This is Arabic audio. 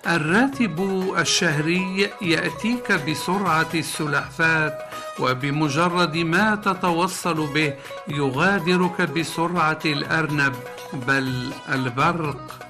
الراتب الشهري يأتيك بسرعة السلحفاة، وبمجرد ما تتوصل به يغادرك بسرعة الأرنب بل البرق.